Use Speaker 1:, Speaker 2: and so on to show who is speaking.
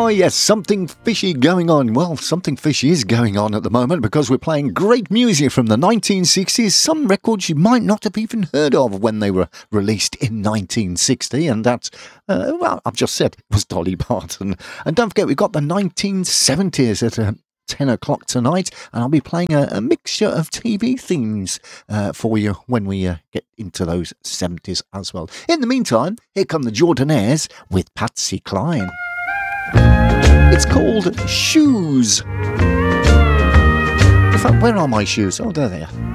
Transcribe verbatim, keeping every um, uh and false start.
Speaker 1: Oh, yes, something fishy going on. Well, something fishy is going on at the moment because we're playing great music from the nineteen sixties, some records you might not have even heard of when they were released in nineteen sixty, and that's, uh, well, I've just said it was Dolly Parton. And don't forget, we've got the nineteen seventies at uh, ten o'clock tonight, and I'll be playing a, a mixture of T V themes uh, for you when we uh, get into those seventies as well. In the meantime, here come the Jordanaires with Patsy Cline. It's called Shoes. In fact, where are my shoes? Oh, there they are.